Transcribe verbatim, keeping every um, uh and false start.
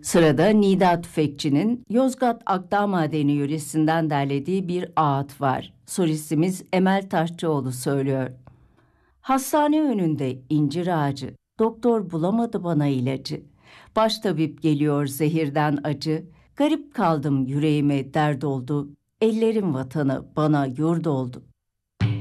Sırada Nida Tüfekçi'nin Yozgat Akdağmadeni yöresinden derlediği bir ağıt var. Solistimiz Emel Taşçıoğlu söylüyor. Hastane önünde incir ağacı, doktor bulamadı bana ilacı. Baş tabip geliyor zehirden acı, garip kaldım yüreğime dert oldu, ellerim vatanı bana yurt oldu.